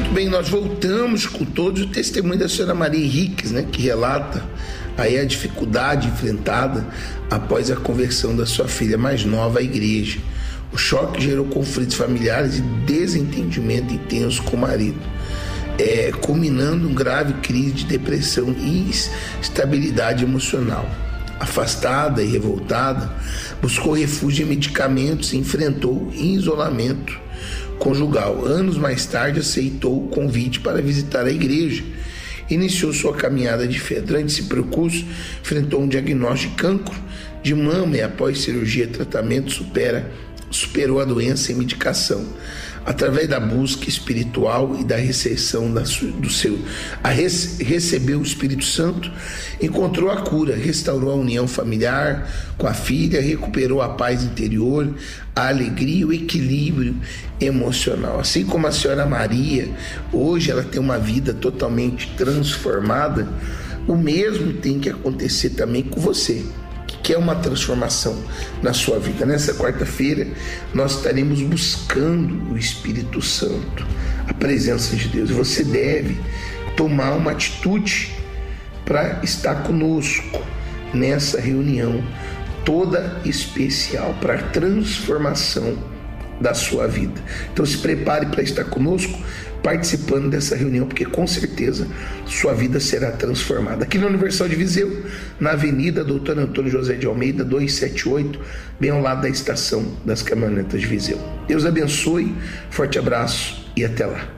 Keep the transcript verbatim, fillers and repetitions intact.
Muito bem, nós voltamos com todo o testemunho da senhora Maria Henriques, né, que relata aí a dificuldade enfrentada após a conversão da sua filha mais nova à igreja. O choque gerou conflitos familiares e desentendimento intenso com o marido, é, culminando em grave crise de depressão e instabilidade emocional. Afastada e revoltada, buscou refúgio em medicamentos e enfrentou isolamento conjugal. Anos mais tarde, aceitou o convite para visitar a igreja. Iniciou sua caminhada de fé. Durante esse percurso, enfrentou um diagnóstico de cancro de mama e, após cirurgia e tratamento, supera, superou a doença em medicação. Através da busca espiritual e da recepção da su, do seu, a rece, recebeu o Espírito Santo, encontrou a cura, restaurou a união familiar com a filha, recuperou a paz interior, a alegria e o equilíbrio emocional. Assim como a senhora Maria, hoje ela tem uma vida totalmente transformada, o mesmo tem que acontecer também com você, que é uma transformação na sua vida. Nessa quarta-feira, nós estaremos buscando o Espírito Santo, a presença de Deus. Você deve tomar uma atitude para estar conosco nessa reunião toda especial para a transformação da sua vida. Então se prepare para estar conosco participando dessa reunião, porque com certeza sua vida será transformada. Aqui na Universal de Viseu, na Avenida Doutor Antônio José de Almeida, duzentos e setenta e oito, bem ao lado da estação das caminhonetas de Viseu. Deus abençoe, forte abraço e até lá.